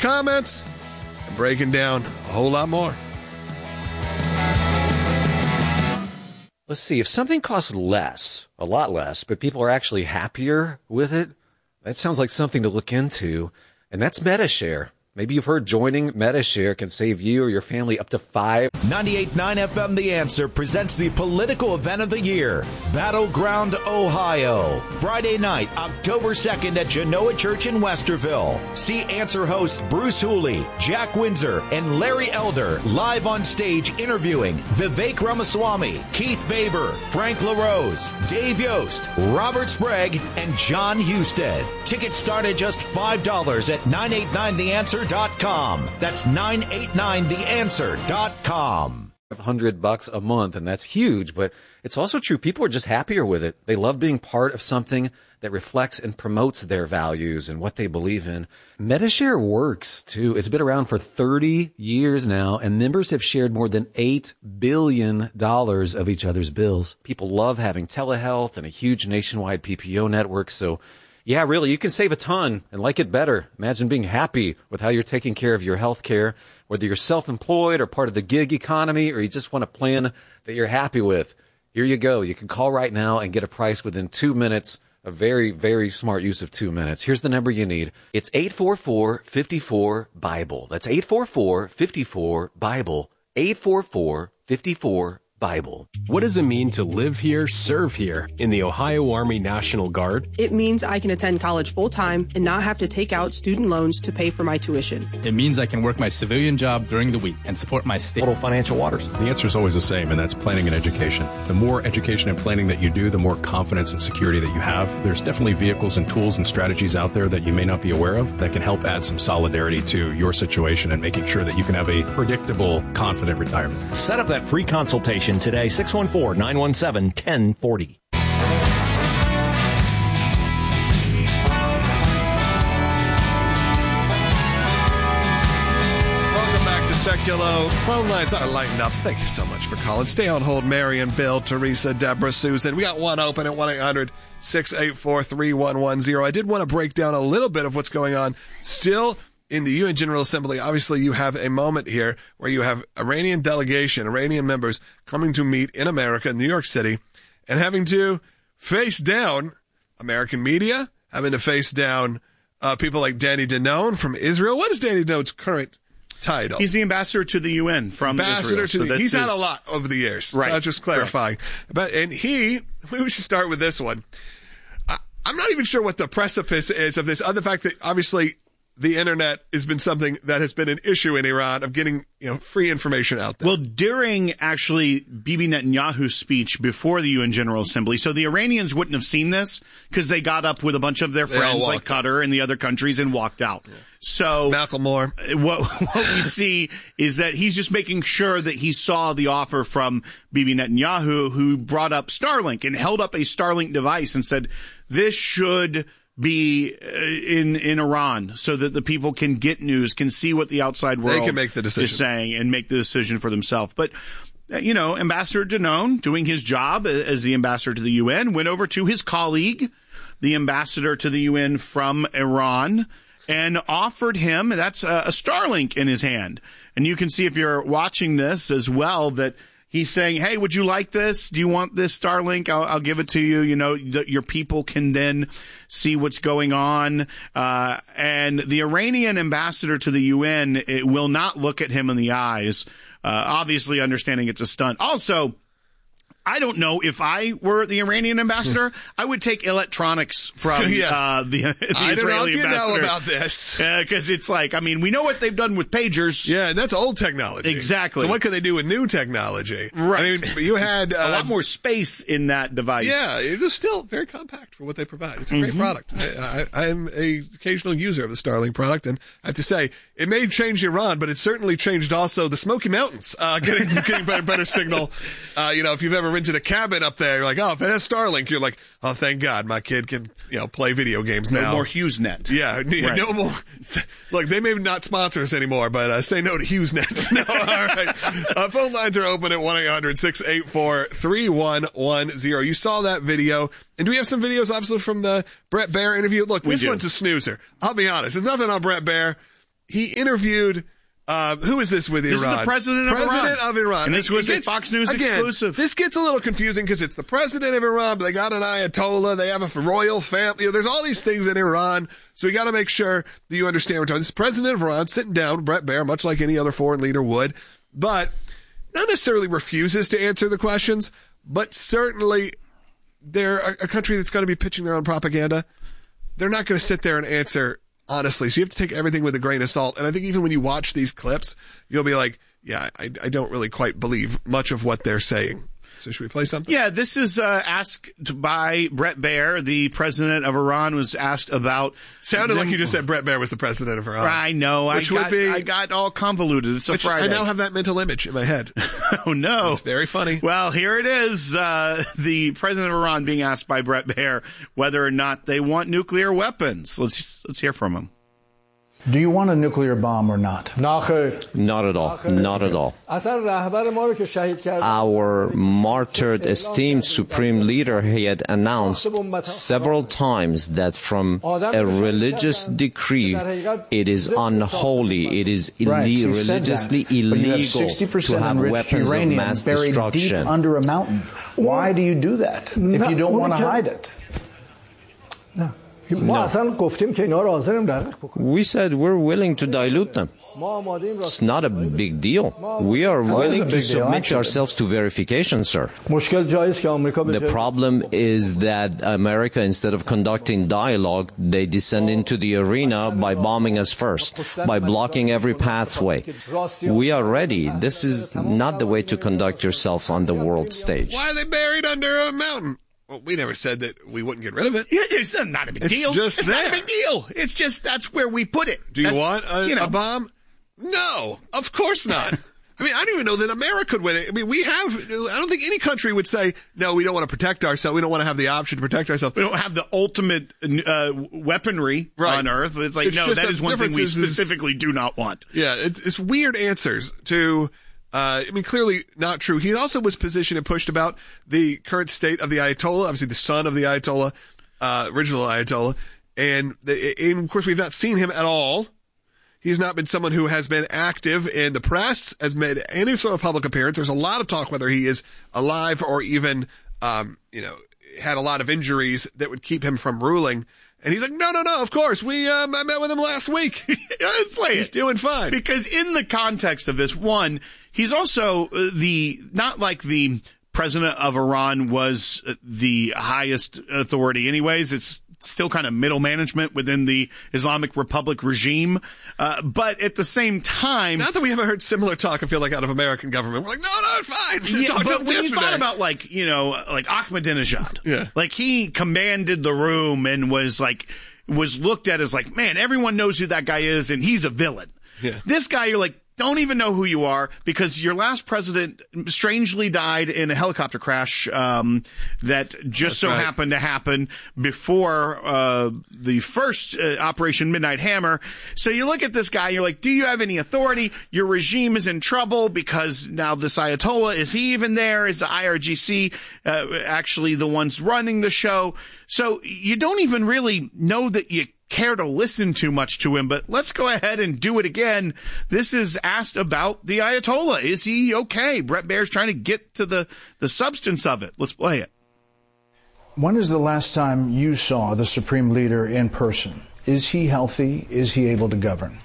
comments and breaking down a whole lot more. Let's see. If something costs less, a lot less, but people are actually happier with it, that sounds like something to look into. And that's MediShare. Maybe you've heard joining MediShare can save you or your family up to 5. 98.9 FM The Answer presents the political event of the year, Battleground, Ohio. Friday night, October 2nd at Genoa Church in Westerville. See Answer host Bruce Hooley, Jack Windsor, and Larry Elder live on stage interviewing Vivek Ramaswamy, Keith Baber, Frank LaRose, Dave Yost, Robert Sprague, and John Husted. Tickets start at just $5 at 989theanswer.com. That's 989theanswer.com. $100 a month, and that's huge, but it's also true. People are just happier with it. They love being part of something that reflects and promotes their values and what they believe in. MediShare works too. It's been around for 30 years now, and members have shared more than $8 billion of each other's bills. People love having telehealth and a huge nationwide PPO network, so yeah, really, you can save a ton and like it better. Imagine being happy with how you're taking care of your health care, whether you're self-employed or part of the gig economy, or you just want a plan that you're happy with. Here you go. You can call right now and get a price within 2 minutes. A very, very smart use of 2 minutes. Here's the number you need. It's 844-54-BIBLE. That's 844-54-BIBLE. 844-54-BIBLE. What does it mean to live here, serve here in the Ohio Army National Guard? It means I can attend college full-time and not have to take out student loans to pay for my tuition. It means I can work my civilian job during the week and support my state. Total financial waters. The answer is always the same, and that's planning and education. The more education and planning that you do, the more confidence and security that you have. There's definitely vehicles and tools and strategies out there that you may not be aware of that can help add some solidarity to your situation and making sure that you can have a predictable, confident retirement. Set up that free consultation today, 614-917-1040. Welcome back to Seculo. Phone lines are lighting up. Thank you so much for calling. Stay on hold, Mary and Bill, Teresa, Deborah, Susan. We got one open at 1-800-684-3110. I did want to break down a little bit of what's going on still in the UN General Assembly. Obviously, you have a moment here where you have Iranian delegation, Iranian members coming to meet in America, New York City, and having to face down American media, having to face down people like Danny Danon from Israel. What is Danny Danon's current title? He's the ambassador to the UN from Israel. He's had a lot over the years. Right. So just clarifying. Right. We should start with this one. I'm not even sure what the precipice is of this, other fact that obviously the internet has been something that has been an issue in Iran of getting, free information out there. Well, during actually Bibi Netanyahu's speech before the UN General Assembly, so the Iranians wouldn't have seen this because they got up with a bunch of their friends like Qatar and the other countries and walked out. Yeah. So Macklemore. What we see is that he's just making sure that he saw the offer from Bibi Netanyahu, who brought up Starlink and held up a Starlink device and said, this should be in Iran so that the people can get news, can see what the outside world they can make the decision. Is saying and make the decision for themselves. But, Ambassador Danon, doing his job as the ambassador to the UN, went over to his colleague, the ambassador to the UN from Iran, and offered him, that's a Starlink in his hand. And you can see if you're watching this as well that he's saying, hey, would you like this? Do you want this Starlink? I'll give it to you. Your people can then see what's going on. And the Iranian ambassador to the UN will not look at him in the eyes, obviously understanding it's a stunt. Also, I don't know if I were the Iranian ambassador, I would take electronics from the Israeli ambassador. I don't know if you know about this. Because it's like, we know what they've done with pagers. Yeah, and that's old technology. Exactly. So what can they do with new technology? Right. You had a lot more space in that device. Yeah, it's still very compact for what they provide. It's a great product. I'm an occasional user of the Starlink product, and I have to say, it may change Iran, but it certainly changed also the Smoky Mountains, getting better signal. If you've ever rented a cabin up there, you're like, oh, if it has Starlink, you're like, oh, thank God, my kid can, play video games now. No more HughesNet. Yeah, right. No more. Look, they may not sponsor us anymore, but say no to HughesNet. No, all right. Phone lines are open at 1-800-684-3110. You saw that video. And do we have some videos, obviously, from the Bret Baier interview? Look, this one's a snoozer. I'll be honest. There's nothing on Bret Baier. he interviewed. Who is this with Iran? This is the president of Iran. And this was a Fox News exclusive. This gets a little confusing because it's the president of Iran, but they got an Ayatollah. They have a royal family. There's all these things in Iran. So we got to make sure that you understand what we're talking. This is the president of Iran sitting down, Bret Baier, much like any other foreign leader would, but not necessarily refuses to answer the questions, but certainly they're a country that's going to be pitching their own propaganda. They're not going to sit there and answer honestly. So you have to take everything with a grain of salt. And I think even when you watch these clips, you'll be like, yeah, I don't really quite believe much of what they're saying. So should we play something? Yeah, this is asked by Bret Baier. The president of Iran was asked about... Sounded like you just said Bret Baier was the president of Iran. I know. I got all convoluted. It's a Friday. I now have that mental image in my head. Oh, no. It's very funny. Well, here it is. The president of Iran being asked by Bret Baier whether or not they want nuclear weapons. Let's hear from him. Do you want a nuclear bomb or not? Not at all. Not at all. Our martyred, esteemed supreme leader, he had announced several times that from a religious decree, it is unholy, it is religiously illegal to have weapons of mass destruction. Deep under a mountain. Why do you do that if you don't want to hide it? No. We said we're willing to dilute them. It's not a big deal. We are willing to submit ourselves to verification, sir. The problem is that America, instead of conducting dialogue, they descend into the arena by bombing us first, by blocking every pathway. We are ready. This is not the way to conduct yourself on the world stage. Why are they buried under a mountain? Well, we never said that we wouldn't get rid of it. It's not a big deal. It's not a big deal. It's just that's where we put it. Do you want a bomb? No, of course not. I mean, I don't even know that America would win it. I mean, I don't think any country would say, no, we don't want to protect ourselves. We don't want to have the option to protect ourselves. We don't have the ultimate weaponry on Earth. It's like, no, that is one thing we specifically do not want. Yeah, it's weird answers to... clearly not true. He also was positioned and pushed about the current state of the Ayatollah, obviously the son of the Ayatollah, original Ayatollah. And of course, we've not seen him at all. He's not been someone who has been active in the press, has made any sort of public appearance. There's a lot of talk whether he is alive or even, had a lot of injuries that would keep him from ruling. And he's like, no, of course. I met with him last week. He's doing fine. Because in the context of this, one, he's also not like the president of Iran was the highest authority anyways. It's still kind of middle management within the Islamic Republic regime. But at the same time... Not that we haven't heard similar talk, I feel like, out of American government. We're like, no, it's fine. Yeah, but when you thought about, like Ahmadinejad, yeah. Like he commanded the room and was looked at as like, man, everyone knows who that guy is and he's a villain. Yeah. This guy, you're like, don't even know who you are because your last president strangely died in a helicopter crash that just happened to happen before the first Operation Midnight Hammer. So you look at this guy, you're like, do you have any authority? Your regime is in trouble because now this Ayatollah, is he even there? Is the IRGC actually the ones running the show? So you don't even really know that you care to listen too much to him, but let's go ahead and do it again. This is asked about the Ayatollah. Is he okay? Bret Baier's trying to get to the substance of it. Let's play it. When is the last time you saw the Supreme Leader in person? Is he healthy? Is he able to govern?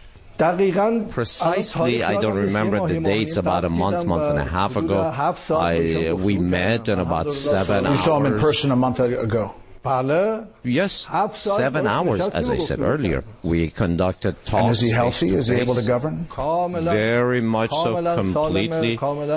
Precisely, I don't remember the dates. About a month and a half ago, we met in about 7 hours. You saw him in person a month ago? Yes, 7 hours, as I said earlier. We conducted talks. And is he healthy? Is he able to govern? Very much so, completely.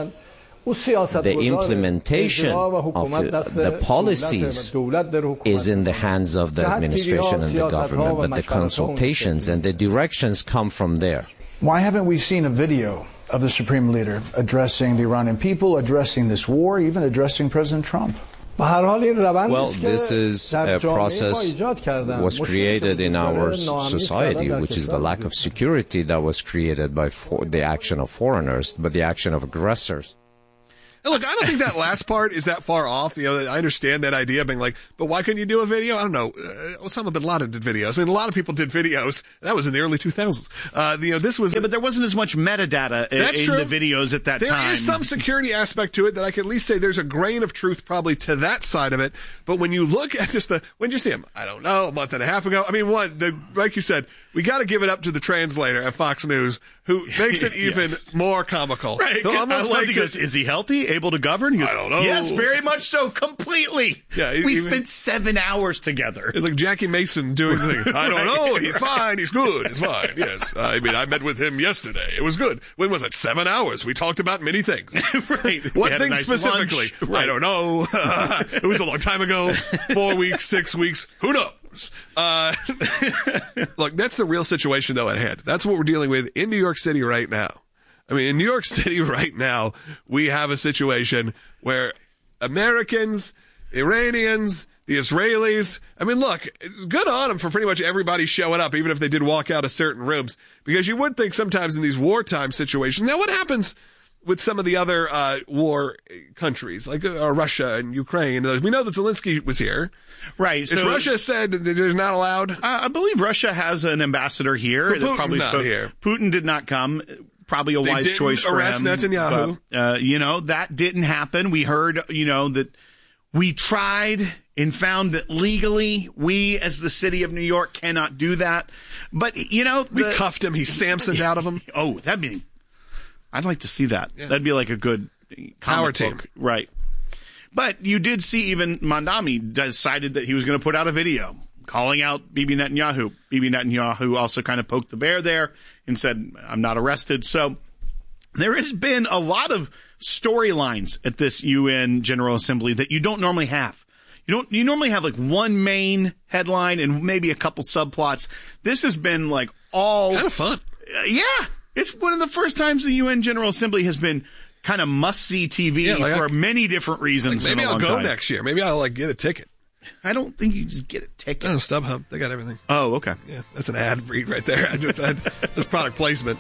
The implementation of the policies is in the hands of the administration and the government, but the consultations and the directions come from there. Why haven't we seen a video of the Supreme Leader addressing the Iranian people, addressing this war, even addressing President Trump? Well, this is a process was created in our society, which is the lack of security that was created by the action of foreigners, but the action of aggressors. And look, I don't think that last part is that far off. I understand that idea of being like, but why couldn't you do a video? I don't know. Osama bin Laden did videos. I mean, a lot of people did videos. That was in the early 2000s. This was... Yeah, but there wasn't as much metadata in the videos at that time. There is some security aspect to it that I can at least say there's a grain of truth probably to that side of it. But when you look at just when did you see him? I don't know, a month and a half ago. I mean, like you said, we got to give it up to the translator at Fox News who makes it even more comical. Right. Almost he goes, is he healthy? Able to govern? He goes, I don't know. Yes, very much so. Completely. Yeah, we spent 7 hours together. It's like Jackie Mason doing the thing. I don't know. He's fine. He's good. He's fine. Yes. I mean, I met with him yesterday. It was good. When was it? 7 hours. We talked about many things. Right. What things specifically? Right. I don't know. It was a long time ago. 4 weeks, 6 weeks. Who knows? Look, that's the real situation, though, at hand. That's what we're dealing with in New York City right now. I mean, in New York City right now, we have a situation where Americans, Iranians, the Israelis, I mean, look, good on them for pretty much everybody showing up, even if they did walk out of certain rooms, because you would think sometimes in these wartime situations, now what happens with some of the other war countries, like Russia and Ukraine? We know that Zelensky was here. Right. So Russia said that they're not allowed? I believe Russia has an ambassador here. But Putin's not here. Putin did not come. Probably a wise choice for him. They didn't arrest Netanyahu. But, that didn't happen. We heard, that we tried and found that legally we as the city of New York cannot do that. But, we cuffed him. He Samsoned out of him. Oh, I'd like to see that. Yeah. That'd be like a good power team. Right. But you did see even Mandami decided that he was going to put out a video calling out Bibi Netanyahu. Bibi Netanyahu also kind of poked the bear there and said, I'm not arrested. So there has been a lot of storylines at this UN General Assembly that you don't normally have. You normally have like one main headline and maybe a couple subplots. This has been like all kind of fun. Yeah. It's one of the first times the UN General Assembly has been kind of must-see TV for many different reasons. Maybe I'll go next year. Maybe I'll get a ticket. I don't think you just get a ticket. No, StubHub. They got everything. Oh, okay. Yeah, that's an ad read right there. That's product placement.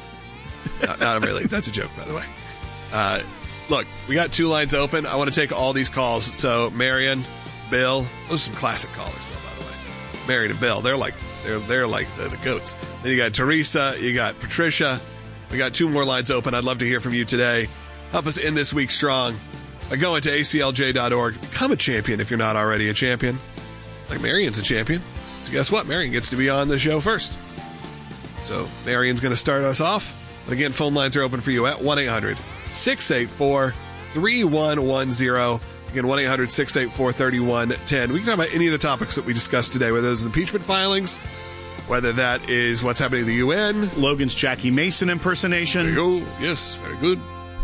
Not really. That's a joke, by the way. Look, we got 2 lines open. I want to take all these calls. So, Marion, Bill, those are some classic callers, though, by the way. Marion and Bill, they're like the goats. Then you got Teresa, you got Patricia. We got 2 more lines open. I'd love to hear from you today. Help us end this week strong by going to aclj.org. Become a champion if you're not already a champion. Like Marion's a champion. So guess what? Marion gets to be on the show first. So Marion's going to start us off. But again, phone lines are open for you at 1-800-684-3110. Again, 1-800-684-3110. We can talk about any of the topics that we discussed today, whether those impeachment filings, whether that is what's happening in the UN. Logan's Jackie Mason impersonation. There you go. Yes, very good.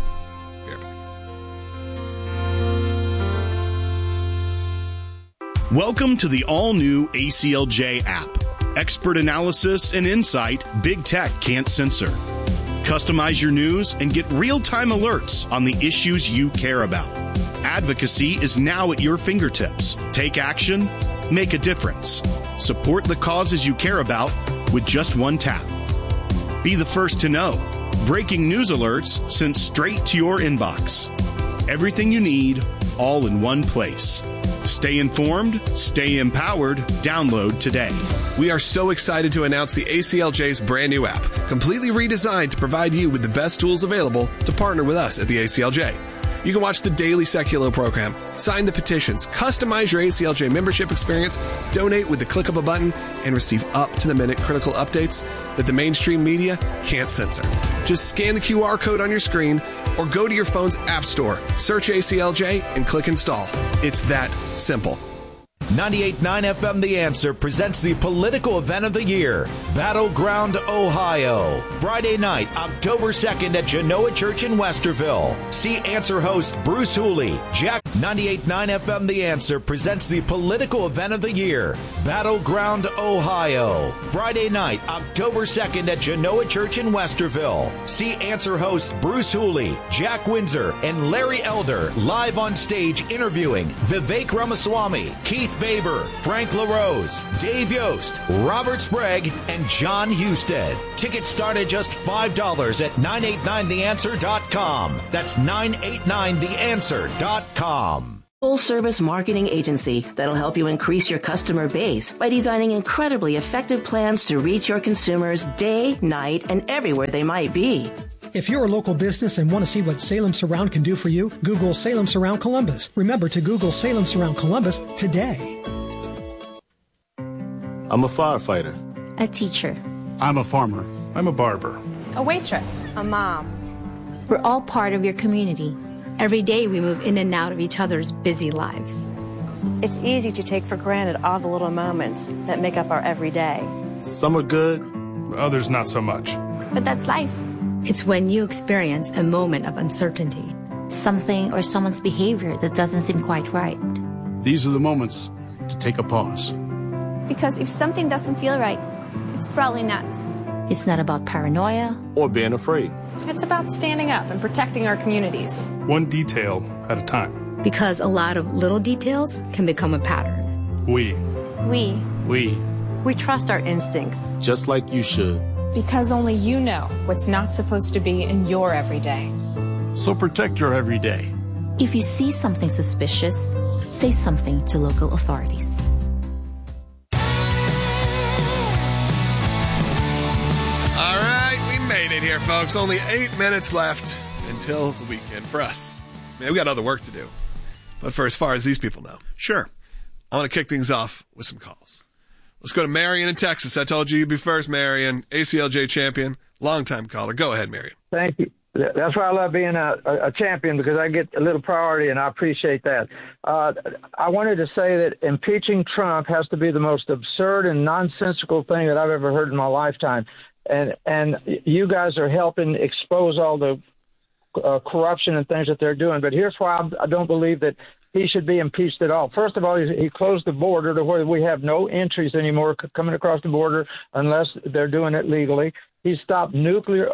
Welcome to the all-new ACLJ app. Expert analysis and insight big tech can't censor. Customize your news and get real-time alerts on the issues you care about. Advocacy is now at your fingertips. Take action, make a difference. Support the causes you care about with just one tap. Be the first to know. Breaking news alerts sent straight to your inbox. Everything you need, all in one place. Stay informed, stay empowered. Download today. We are so excited to announce the ACLJ's brand new app, completely redesigned to provide you with the best tools available to partner with us at the ACLJ. You can watch the daily Secular program, sign the petitions, customize your ACLJ membership experience, donate with the click of a button, and receive up-to-the-minute critical updates that the mainstream media can't censor. Just scan the QR code on your screen or go to your phone's app store, search ACLJ, and click install. It's that simple. 98.9 FM The Answer presents the political event of the year, Battleground, Ohio. Friday night, October 2nd at Genoa Church in Westerville. See Answer host Bruce Hooley. 98.9 FM The Answer presents the political event of the year, Battleground, Ohio. Friday night, October 2nd at Genoa Church in Westerville. See Answer host Bruce Hooley, Jack Windsor, and Larry Elder live on stage interviewing Vivek Ramaswamy, Keith Baber, Frank LaRose, Dave Yost, Robert Sprague, and John Husted. Tickets start at just $5 at 989theanswer.com. That's 989theanswer.com. Full-service marketing agency that'll help you increase your customer base by designing incredibly effective plans to reach your consumers day, night, and everywhere they might be. If you're a local business and want to see what Salem Surround can do for you, Google Salem Surround Columbus. Remember to Google Salem Surround Columbus today. I'm a firefighter. A teacher. I'm a farmer. I'm a barber. A waitress. A mom. We're all part of your community. Every day we move in and out of each other's busy lives. It's easy to take for granted all the little moments that make up our everyday. Some are good, others not so much. But that's life. It's when you experience a moment of uncertainty. Something or someone's behavior that doesn't seem quite right. These are the moments to take a pause. Because if something doesn't feel right, it's probably not. It's not about paranoia or being afraid. It's about standing up and protecting our communities. One detail at a time. Because a lot of little details can become a pattern. We trust our instincts. Just like you should. Because only you know what's not supposed to be in your everyday. So protect your everyday. If you see something suspicious, say something to local authorities. All right, we made it here, folks. Only 8 minutes left until the weekend for us. Man, we got other work to do. But for as far as these people know. Sure. I want to kick things off with some calls. Let's go to Marion in Texas. I told you you'd be first, Marion. ACLJ champion, longtime caller. Go ahead, Marion. Thank you. That's why I love being a champion, because I get a little priority, and I appreciate that. I wanted to say that impeaching Trump has to be the most absurd and nonsensical thing that I've ever heard in my lifetime. And you guys are helping expose all the corruption and things that they're doing. But here's why I don't believe that he should be impeached at all. First of all, he closed the border to where we have no entries anymore coming across the border unless they're doing it legally. He stopped nuclear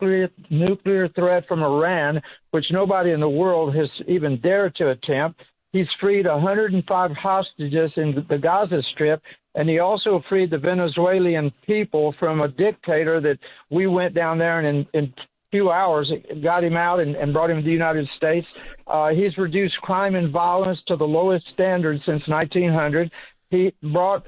threat from Iran, which nobody in the world has even dared to attempt. He's freed 105 hostages in the Gaza Strip, and he also freed the Venezuelan people from a dictator that we went down there and in few hours got him out and brought him to the United States. He's reduced crime and violence to the lowest standard since 1900. He's brought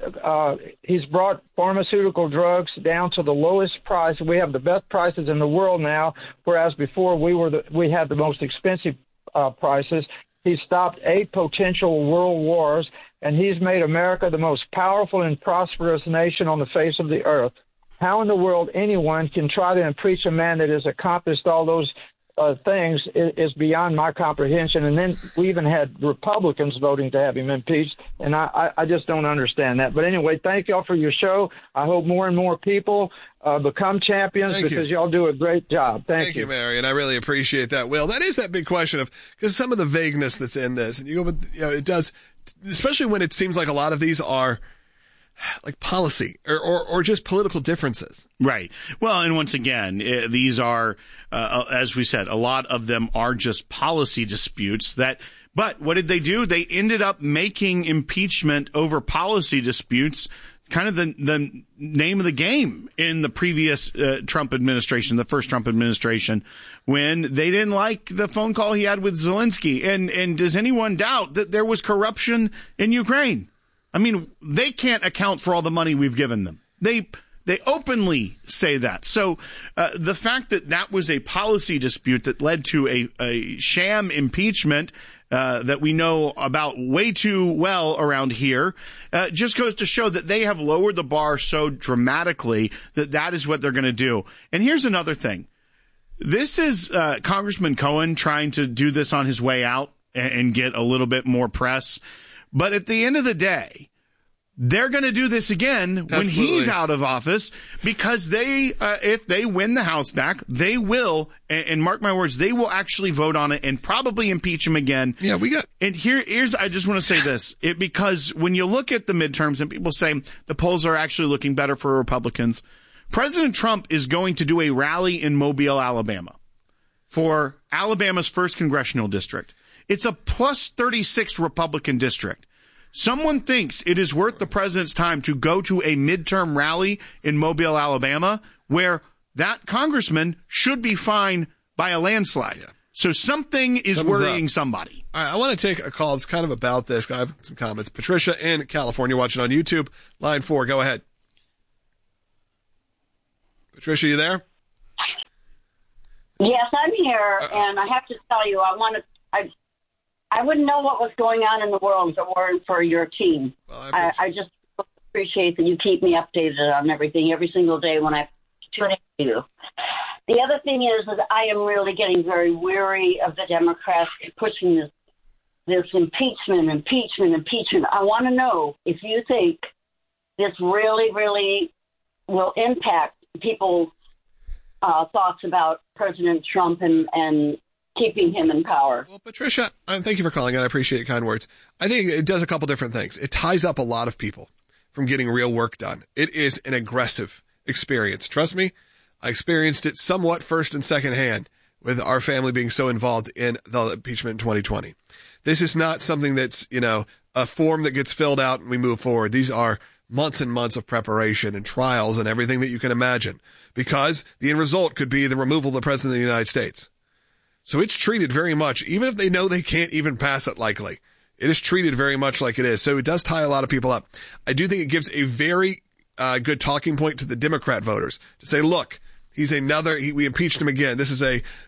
pharmaceutical drugs down to the lowest price. We have the best prices in the world now, whereas before we had the most expensive prices. He stopped 8 potential world wars, and he's made America the most powerful and prosperous nation on the face of the earth. How in the world anyone can try to impeach a man that has accomplished all those things is beyond my comprehension. And then we even had Republicans voting to have him impeached, and I just don't understand that. But anyway, thank y'all for your show. I hope more and more people become champions because y'all do a great job. Thank you, Marion. I really appreciate that, Will. That is that big question of, because some of the vagueness that's in this, and it does, especially when it seems like a lot of these are like policy or just political differences. Right. Well, and once again, these are, as we said, a lot of them are just policy disputes but what did they do? They ended up making impeachment over policy disputes kind of the name of the game in the previous Trump administration, the first Trump administration, when they didn't like the phone call he had with Zelensky. And does anyone doubt that there was corruption in Ukraine? I mean, they can't account for all the money we've given them. They openly say that. So the fact that was a policy dispute that led to a sham impeachment that we know about way too well around here just goes to show that they have lowered the bar so dramatically that is what they're going to do. And here's another thing. This is Congressman Cohen trying to do this on his way out and get a little bit more press. But at the end of the day, they're going to do this again when he's out of office, because if they win the House back, they will, and mark my words, they will actually vote on it and probably impeach him again. Yeah, and here's, I just want to say this, because when you look at the midterms and people say the polls are actually looking better for Republicans, President Trump is going to do a rally in Mobile, Alabama, for Alabama's 1st congressional district. It's a plus 36 Republican district. someone thinks it is worth the president's time to go to a midterm rally in Mobile, Alabama, where that congressman should be fine by a landslide. Yeah. So something is worrying somebody. All right, I want to take a call. It's kind of about this. I have some comments. Patricia in California watching on YouTube. Line 4, go ahead. Patricia, you there? Yes, I'm here, and I have to tell you, I wouldn't know what was going on in the world if it weren't for your team. Well, I just appreciate that you keep me updated on everything every single day when I tune in to you. The other thing is that I am really getting very weary of the Democrats pushing this impeachment. I want to know if you think this really, really will impact people's thoughts about President Trump and keeping him in power. Well, Patricia, thank you for calling, and I appreciate your kind words. I think it does a couple different things. It ties up a lot of people from getting real work done. It is an aggressive experience. Trust me, I experienced it somewhat first and second hand with our family being so involved in the impeachment in 2020. This is not something that's, a form that gets filled out and we move forward. These are months and months of preparation and trials and everything that you can imagine, because the end result could be the removal of the president of the United States. So it's treated very much, even if they know they can't even pass it likely, it is treated very much like it is. So it does tie a lot of people up. I do think it gives a very good talking point to the Democrat voters to say, look, we impeached him again. This is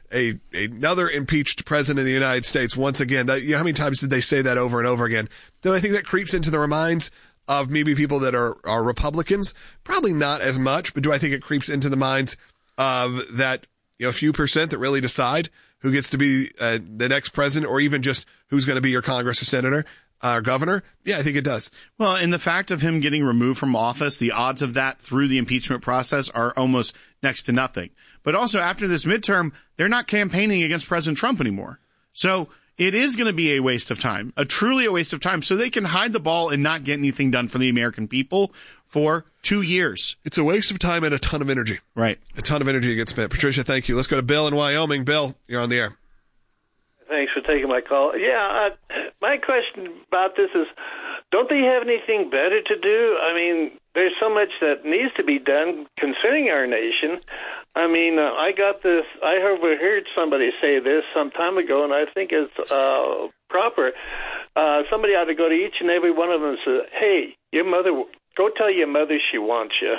another impeached president of the United States once again. How many times did they say that over and over again? Do I think that creeps into the minds of maybe people that are Republicans? Probably not as much, but do I think it creeps into the minds of that few percent that really decide who gets to be the next president, or even just who's going to be your Congress or senator? Governor? Yeah, I think it does. Well, and the fact of him getting removed from office, the odds of that through the impeachment process are almost next to nothing. But also after this midterm, they're not campaigning against President Trump anymore. So it is going to be a waste of time, truly a waste of time, so they can hide the ball and not get anything done for the American people for 2 years. It's a waste of time and a ton of energy. Right. A ton of energy gets spent. Patricia, thank you. Let's go to Bill in Wyoming. Bill, you're on the air. Thanks for taking my call. Yeah, my question about this is, don't they have anything better to do? I mean, there's so much that needs to be done concerning our nation. I mean, I overheard somebody say this some time ago, and I think it's proper. Somebody ought to go to each and every one of them and say, hey, go tell your mother she wants you.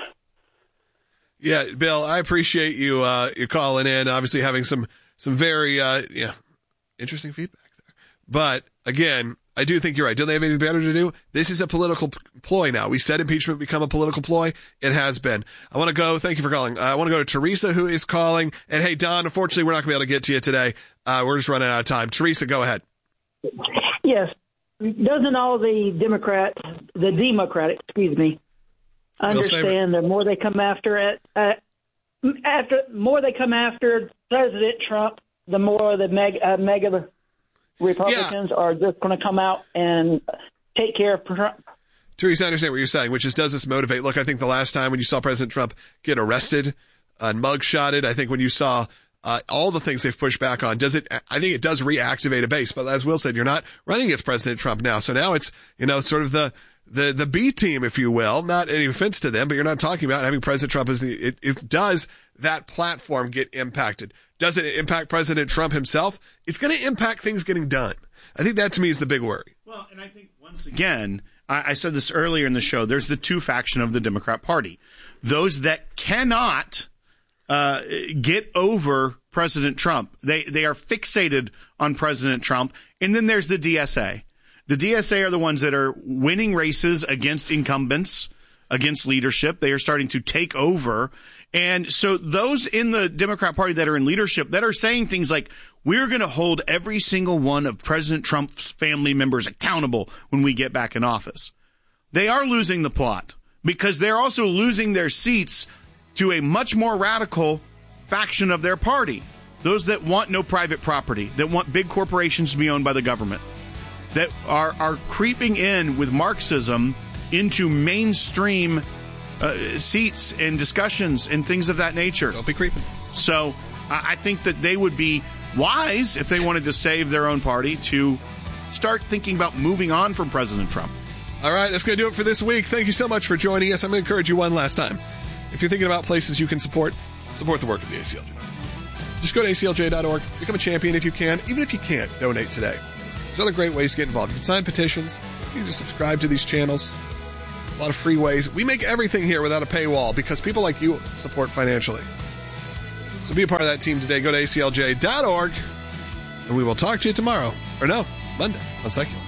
Yeah, Bill, I appreciate you calling in, obviously having some very interesting feedback there. But again, I do think you're right. Don't they have anything better to do? This is a political ploy now. We said impeachment become a political ploy. It has been. Thank you for calling. I want to go to Teresa, who is calling. And hey, Don, unfortunately, we're not going to be able to get to you today. We're just running out of time. Teresa, go ahead. Yes. Doesn't all the Democrats understand the more they come after President Trump, the more the mega Republicans are just going to come out and take care of Trump. Teresa, I understand what you're saying, which is, does this motivate? Look, I think the last time when you saw President Trump get arrested and mugshotted, I think when you saw all the things they've pushed back on, I think it does reactivate a base. But as Will said, you're not running against President Trump now. So now it's, sort of the B team, if you will. Not any offense to them, but you're not talking about having President Trump as does that platform get impacted? Does it impact President Trump himself? It's going to impact things getting done. I think that to me is the big worry. Well, and I think once again, I said this earlier in the show, there's the two faction of the Democrat Party. Those that cannot get over President Trump. They are fixated on President Trump. And then there's the DSA. The DSA are the ones that are winning races against incumbents, against leadership. They are starting to take over. And so those in the Democrat Party that are in leadership that are saying things like, we're going to hold every single one of President Trump's family members accountable when we get back in office. They are losing the plot because they're also losing their seats to a much more radical faction of their party. Those that want no private property, that want big corporations to be owned by the government, that are creeping in with Marxism into mainstream seats and discussions and things of that nature. Don't be creeping. So I think that they would be wise, if they wanted to save their own party, to start thinking about moving on from President Trump. All right, that's going to do it for this week. Thank you so much for joining us. I'm going to encourage you one last time. If you're thinking about places you can support the work of the ACLJ. Just go to aclj.org, become a champion if you can. Even if you can't, donate today. There's other great ways to get involved. You can sign petitions. You can just subscribe to these channels. A lot of free ways. We make everything here without a paywall because people like you support financially. So be a part of that team today. Go to aclj.org, and we will talk to you tomorrow. Or no, Monday on Secular.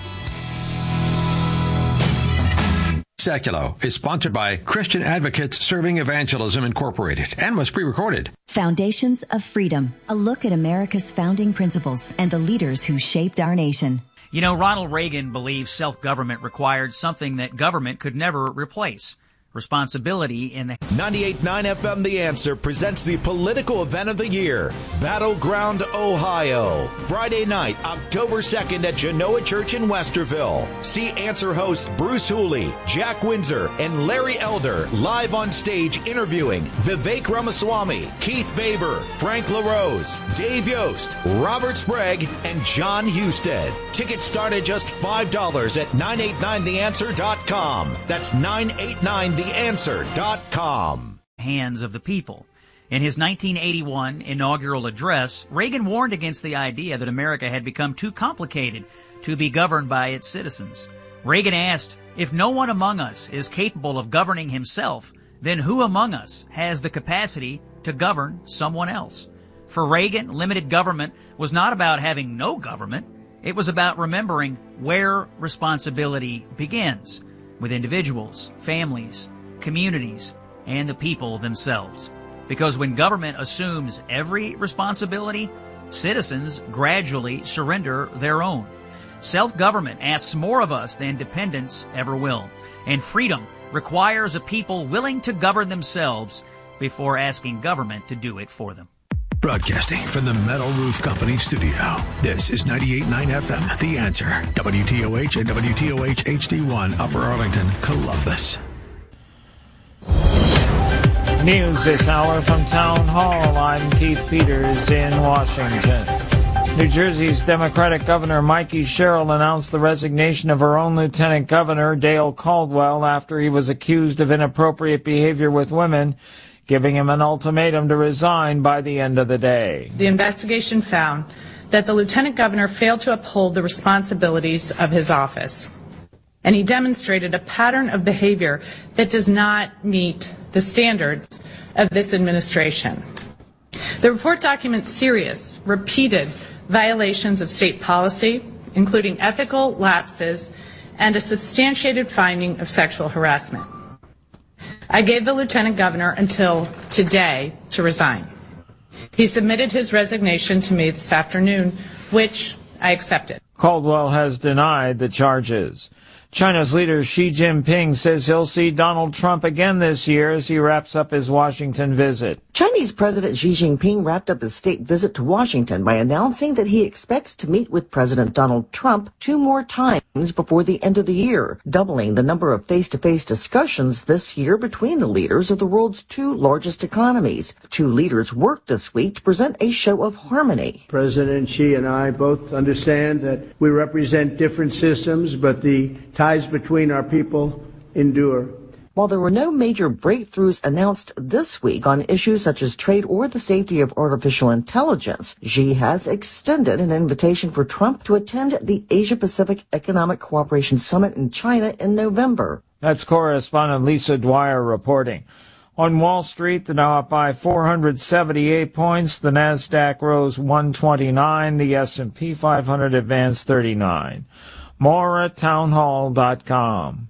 Secular is sponsored by Christian Advocates Serving Evangelism Incorporated and was pre-recorded. Foundations of Freedom, a look at America's founding principles and the leaders who shaped our nation. You know, Ronald Reagan believed self-government required something that government could never replace. Responsibility in the 98.9 FM The Answer presents the political event of the year, Battleground, Ohio. Friday night, October 2nd at Genoa Church in Westerville. See Answer hosts Bruce Hooley, Jack Windsor, and Larry Elder live on stage interviewing Vivek Ramaswamy, Keith Baber, Frank LaRose, Dave Yost, Robert Sprague, and John Husted. Tickets start at just $5 at 989theanswer.com. That's 989theanswer.com. Hands of the people. In his 1981 inaugural address, Reagan warned against the idea that America had become too complicated to be governed by its citizens. Reagan asked, if no one among us is capable of governing himself, then who among us has the capacity to govern someone else? For Reagan, limited government was not about having no government. It was about remembering where responsibility begins, with individuals, families, communities, and the people themselves. Because when government assumes every responsibility, citizens gradually surrender their own. Self-government asks more of us than dependence ever will. And freedom requires a people willing to govern themselves before asking government to do it for them. Broadcasting from the Metal Roof Company studio. This is 98.9 FM, The Answer. WTOH and WTOH HD1, Upper Arlington, Columbus. News this hour from Town Hall. I'm Keith Peters in Washington. New Jersey's Democratic Governor Mikey Sherrill announced the resignation of her own Lieutenant Governor, Dale Caldwell, after he was accused of inappropriate behavior with women, giving him an ultimatum to resign by the end of the day. The investigation found that the Lieutenant Governor failed to uphold the responsibilities of his office, and he demonstrated a pattern of behavior that does not meet the standards of this administration. The report documents serious, repeated violations of state policy, including ethical lapses and a substantiated finding of sexual harassment. I gave the Lieutenant Governor until today to resign. He submitted his resignation to me this afternoon, which I accepted. Caldwell has denied the charges. China's leader Xi Jinping says he'll see Donald Trump again this year as he wraps up his Washington visit. Chinese President Xi Jinping wrapped up his state visit to Washington by announcing that he expects to meet with President Donald Trump 2 more times before the end of the year, doubling the number of face-to-face discussions this year between the leaders of the world's 2 largest economies. The 2 leaders worked this week to present a show of harmony. President Xi and I both understand that we represent different systems, but the ties between our people endure. While there were no major breakthroughs announced this week on issues such as trade or the safety of artificial intelligence, Xi has extended an invitation for Trump to attend the Asia-Pacific Economic Cooperation Summit in China in November. That's correspondent Lisa Dwyer reporting. On Wall Street, the Dow up by 478 points, the Nasdaq rose 129, the S&P 500 advanced 39. More at townhall.com.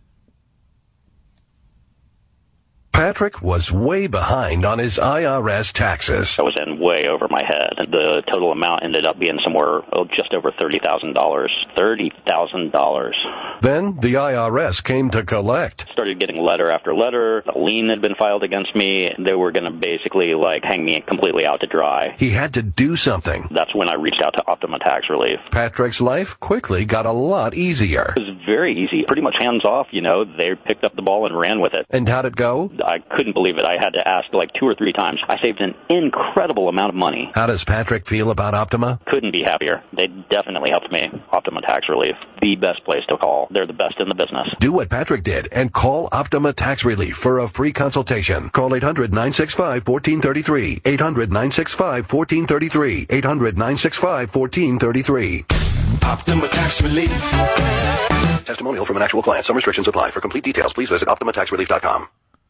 Patrick was way behind on his IRS taxes. I was in way over my head. The total amount ended up being somewhere just over $30,000. $30,000. Then the IRS came to collect. Started getting letter after letter. A lien had been filed against me. They were going to basically hang me completely out to dry. He had to do something. That's when I reached out to Optima Tax Relief. Patrick's life quickly got a lot easier. It was very easy. Pretty much hands off, They picked up the ball and ran with it. And how'd it go? I couldn't believe it. I had to ask like 2 or 3 times. I saved an incredible amount of money. How does Patrick feel about Optima? Couldn't be happier. They definitely helped me. Optima Tax Relief, the best place to call. They're the best in the business. Do what Patrick did and call Optima Tax Relief for a free consultation. Call 800-965-1433. 800-965-1433. 800-965-1433. Optima Tax Relief. Testimonial from an actual client. Some restrictions apply. For complete details, please visit OptimaTaxRelief.com.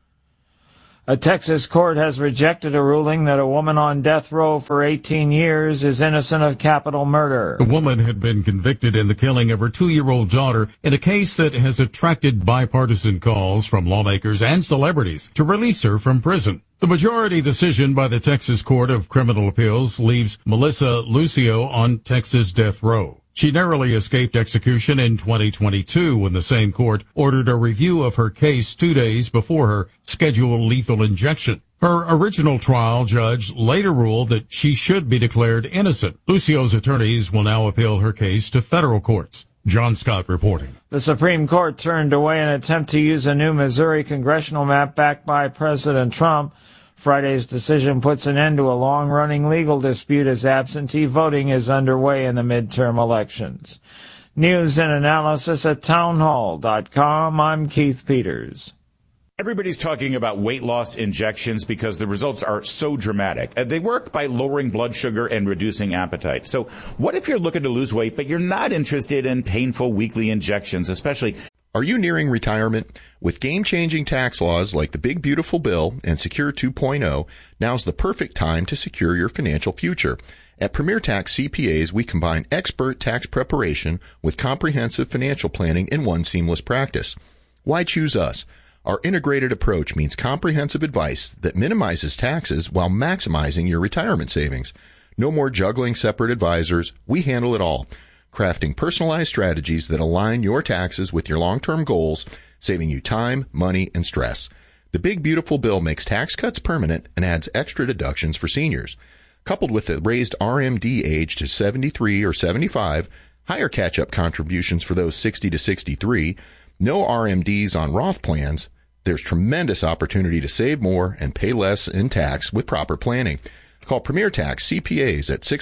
A Texas court has rejected a ruling that a woman on death row for 18 years is innocent of capital murder. The woman had been convicted in the killing of her 2-year-old daughter in a case that has attracted bipartisan calls from lawmakers and celebrities to release her from prison. The majority decision by the Texas Court of Criminal Appeals leaves Melissa Lucio on Texas death row. She narrowly escaped execution in 2022 when the same court ordered a review of her case 2 days before her scheduled lethal injection. Her original trial judge later ruled that she should be declared innocent. Lucio's attorneys will now appeal her case to federal courts. John Scott reporting. The Supreme Court turned away an attempt to use a new Missouri congressional map backed by President Trump. Friday's decision puts an end to a long-running legal dispute as absentee voting is underway in the midterm elections. News and analysis at townhall.com. I'm Keith Peters. Everybody's talking about weight loss injections because the results are so dramatic. They work by lowering blood sugar and reducing appetite. So what if you're looking to lose weight, but you're not interested in painful weekly injections, especially... Are you nearing retirement? With game-changing tax laws like the Big Beautiful Bill and Secure 2.0, now's the perfect time to secure your financial future. At Premier Tax CPAs, we combine expert tax preparation with comprehensive financial planning in one seamless practice. Why choose us? Our integrated approach means comprehensive advice that minimizes taxes while maximizing your retirement savings. No more juggling separate advisors. We handle it all. Crafting personalized strategies that align your taxes with your long-term goals, saving you time, money, and stress. The Big Beautiful Bill makes tax cuts permanent and adds extra deductions for seniors. Coupled with the raised RMD age to 73 or 75, higher catch-up contributions for those 60 to 63, no RMDs on Roth plans, there's tremendous opportunity to save more and pay less in tax with proper planning. Call Premier Tax CPAs at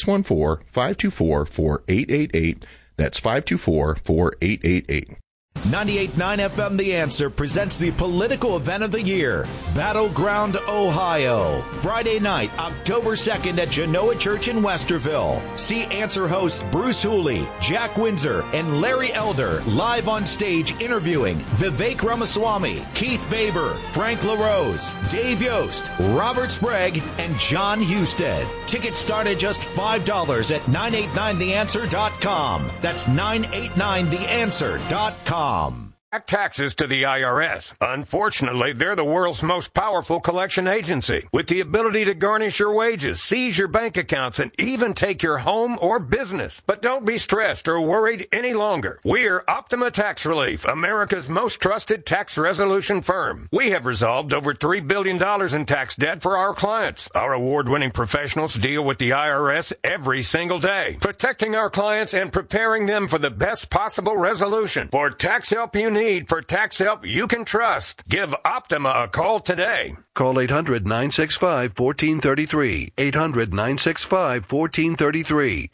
614-524-4888. That's 524-4888. 98.9 FM The Answer presents the political event of the year, Battleground, Ohio. Friday night, October 2nd at Genoa Church in Westerville. See Answer hosts Bruce Hooley, Jack Windsor, and Larry Elder live on stage interviewing Vivek Ramaswamy, Keith Baber, Frank LaRose, Dave Yost, Robert Sprague, and John Husted. Tickets start at just $5 at 989theanswer.com. That's 989theanswer.com. Back taxes to the IRS. Unfortunately, they're the world's most powerful collection agency, with the ability to garnish your wages, seize your bank accounts, and even take your home or business. But don't be stressed or worried any longer. We're Optima Tax Relief, America's most trusted tax resolution firm. We have resolved over $3 billion in tax debt for our clients. Our award-winning professionals deal with the IRS every single day, protecting our clients and preparing them for the best possible resolution. For tax help you need, for tax help you can trust, give Optima a call today. Call 800-965-1433. 800-965-1433.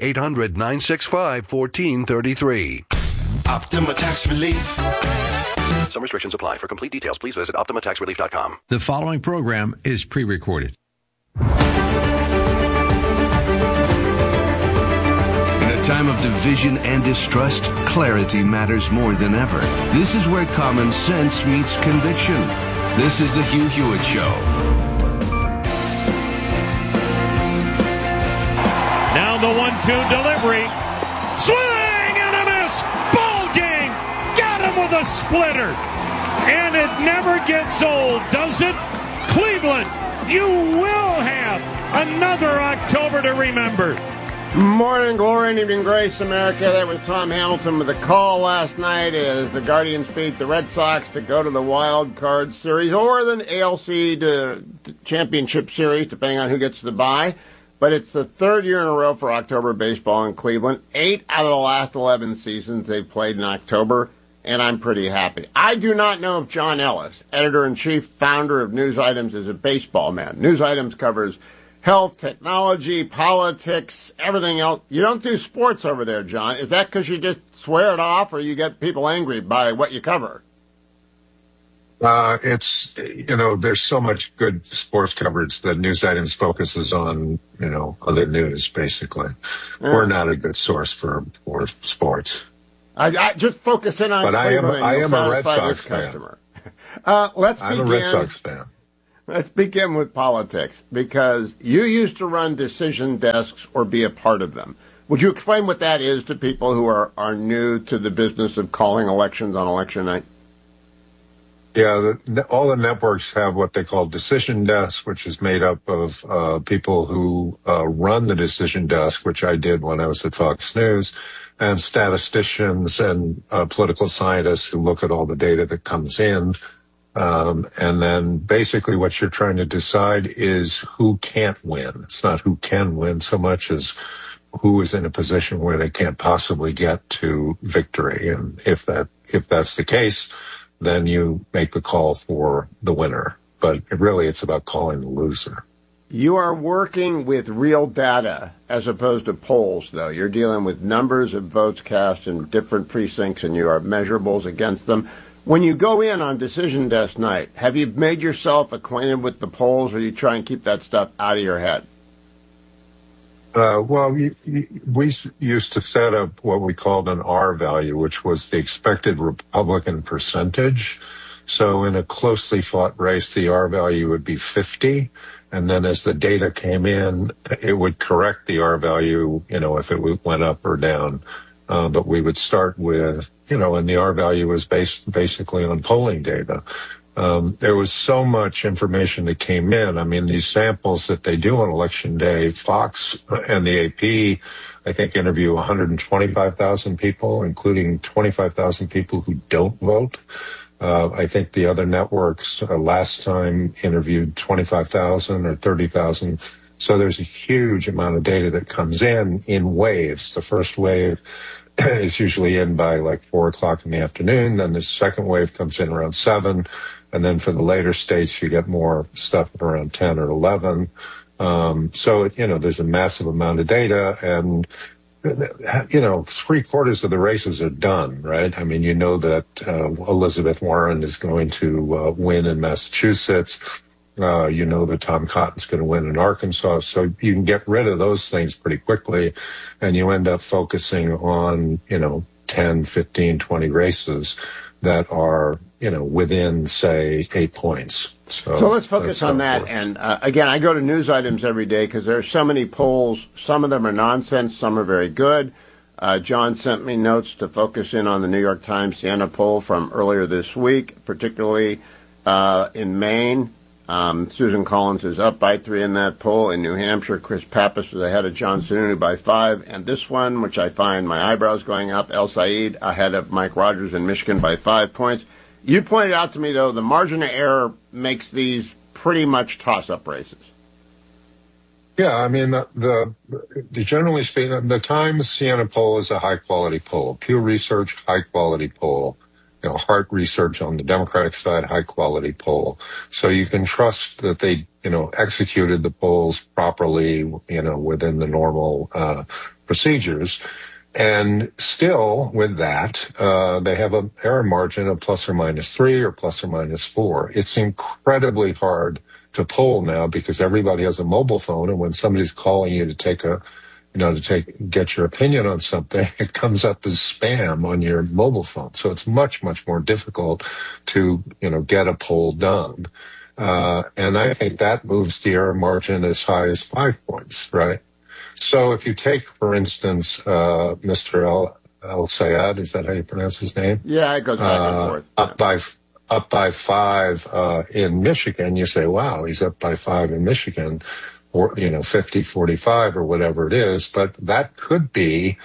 800-965-1433. Optima Tax Relief. Some restrictions apply. For complete details, please visit OptimaTaxRelief.com. The following program is pre-recorded. Time of division and distrust, clarity matters more than ever. This is where common sense meets conviction. This is the Hugh Hewitt Show. Now the 1-2 delivery. Swing and a miss. Ball game. Got him with a splitter. And it never gets old, does it? Cleveland, you will have another October to remember. Morning glory and evening grace, America. That was Tom Hamilton with a call last night as the Guardians beat the Red Sox to go to the Wild Card Series or the ALC Championship Series, depending on who gets the bye. But it's the third year in a row for October baseball in Cleveland. 8 out of the last 11 seasons they've played in October. and I'm pretty happy. I do not know if John Ellis, editor-in-chief, founder of News Items, is a baseball man. News Items covers health, technology, politics, everything else. You don't do sports over there, John. Is that because you just swear it off, or you get people angry by what you cover? It's, there's so much good sports coverage that News Items focuses on, other news, basically. Yeah. We're not a good source for sports. I just focus in on Cleveland. I am a Red Sox fan. I'm a Red Sox fan. Let's begin with politics, because you used to run decision desks or be a part of them. Would you explain what that is to people who are new to the business of calling elections on election night? Yeah, all the networks have what they call decision desks, which is made up of people who run the decision desk, which I did when I was at Fox News, and statisticians and political scientists who look at all the data that comes in. And then basically what you're trying to decide is who can't win. It's not who can win so much as who is in a position where they can't possibly get to victory. And if that's the case, then you make the call for the winner. But really, it's about calling the loser. You are working with real data as opposed to polls, though. You're dealing with numbers of votes cast in different precincts, and you are measurables against them. When you go in on decision desk night, have you made yourself acquainted with the polls, or you try and keep that stuff out of your head? We used to set up what we called an R value, which was the expected Republican percentage. So in a closely fought race, the R value would be 50. And then as the data came in, it would correct the R value, if it went up or down. But we would start with, and the R value was based basically on polling data. There was so much information that came in. I mean, these samples that they do on election day, Fox and the AP, I think, interview 125,000 people, including 25,000 people who don't vote. I think the other networks last time interviewed 25,000 or 30,000. So there's a huge amount of data that comes in waves. The first wave is usually in by like 4 o'clock in the afternoon. Then the second wave comes in around 7. And then for the later states, you get more stuff around 10 or 11. So, there's a massive amount of data, and, 3/4 of the races are done, right? I mean, that Elizabeth Warren is going to win in Massachusetts. That Tom Cotton's going to win in Arkansas. So you can get rid of those things pretty quickly, and you end up focusing on, 10, 15, 20 races that are, within, say, 8 points. So let's focus on that. And again, I go to News Items every day because there are so many polls. Some of them are nonsense. Some are very good. John sent me notes to focus in on the New York Times Siena poll from earlier this week, particularly in Maine. Susan Collins is up by 3 in that poll. In New Hampshire, Chris Pappas is ahead of John Sununu by 5. And this one, which I find my eyebrows going up, El Said ahead of Mike Rogers in Michigan by 5 points. You pointed out to me, though, the margin of error makes these pretty much toss-up races. Yeah, I mean, the generally speaking, the Times Siena poll is a high-quality poll. Pew Research, high-quality poll. Hart Research on the Democratic side, high-quality poll. So you can trust that they, executed the polls properly, within the normal procedures. And still, with that, they have an error margin of ±3 or ±4. It's incredibly hard to poll now because everybody has a mobile phone, and when somebody's calling you to get your opinion on something, it comes up as spam on your mobile phone. So it's much, much more difficult to, get a poll done. And I think that moves the error margin as high as 5 points, right? So if you take, for instance, Mr. El Sayed, is that how you pronounce his name? Yeah, it goes back and forth. Up by 5 in Michigan, you say, wow, he's up by 5 in Michigan, or 50-45 or whatever it is, but that could be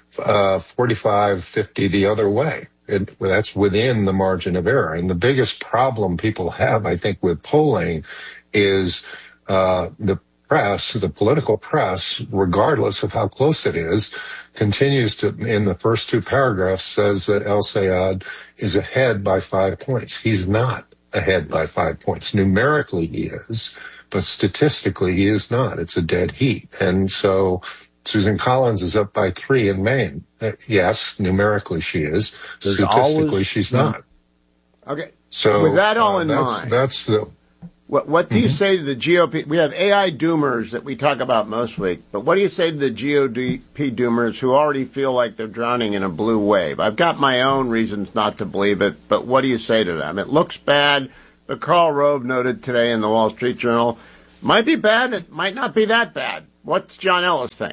45-50 the other way. That's within the margin of error. And the biggest problem people have, I think, with polling is the press, the political press, regardless of how close it is, continues to, in the first two paragraphs, says that El-Sayed is ahead by 5 points. He's not ahead by 5 points. Numerically, he is, but statistically, he is not. It's a dead heat. And so Susan Collins is up by 3 in Maine. Yes, numerically she is. Statistically, she's not. Okay. So with that all in mind, that's the. What do you say to the GOP? We have AI doomers that we talk about most week, but what do you say to the GOP doomers who already feel like they're drowning in a blue wave? I've got my own reasons not to believe it, but what do you say to them? It looks bad, but Karl Rove noted today in the Wall Street Journal, might be bad, it might not be that bad. What's John Ellis think?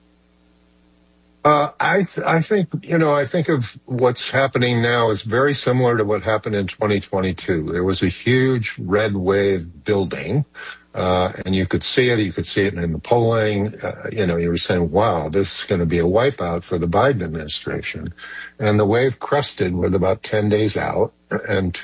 I think of what's happening now is very similar to what happened in 2022. There was a huge red wave building, and you could see it. You could see it in the polling. You were saying, wow, this is going to be a wipeout for the Biden administration. And the wave crested with about 10 days out, and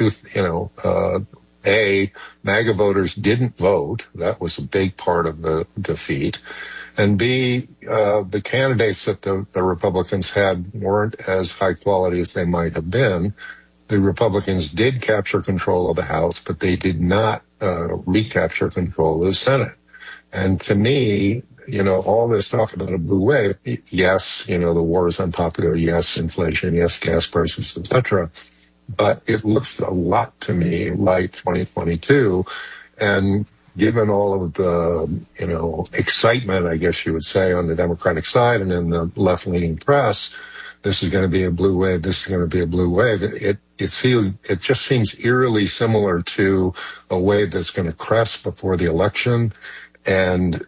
MAGA voters didn't vote. That was a big part of the defeat. And B, the candidates that the Republicans had weren't as high quality as they might have been. The Republicans did capture control of the House, but they did not recapture control of the Senate. And to me, all this talk about a blue wave, yes, the war is unpopular, yes, inflation, yes, gas prices, etc. But it looks a lot to me like 2022. And given all of the, excitement, I guess you would say, on the Democratic side and in the left-leaning press, this is going to be a blue wave, this is going to be a blue wave. It just seems eerily similar to a wave that's going to crest before the election, and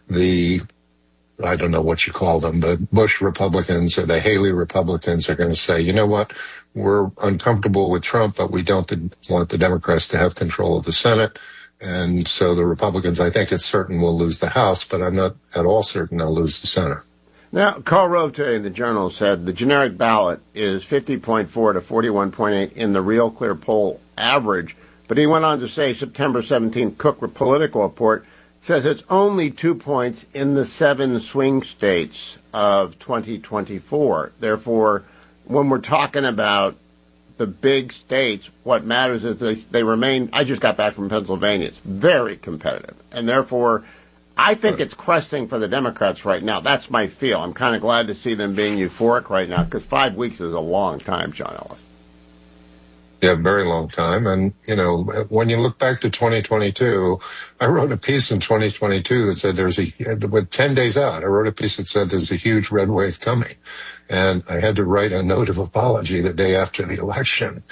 I don't know what you call them, the Bush Republicans or the Haley Republicans are going to say, you know what, we're uncomfortable with Trump, but we don't want the Democrats to have control of the Senate. And so the Republicans, I think it's certain will lose the House, but I'm not at all certain they'll lose the Senate. Now, Karl Rove today in the Journal said the generic ballot is 50.4 to 41.8 in the Real Clear poll average. But he went on to say September 17th Cook Political Report says it's only 2 points in the 7 swing states of 2024. Therefore, when we're talking about the big states, what matters is they remain. I just got back from Pennsylvania. It's very competitive. And therefore, I think it's cresting for the Democrats right now. That's my feel. I'm kind of glad to see them being euphoric right now because 5 weeks is a long time, John Ellis. Yeah, very long time. And, when you look back to 2022, I wrote a piece in 2022 that said with 10 days out, I wrote a piece that said there's a huge red wave coming. And I had to write a note of apology the day after the election.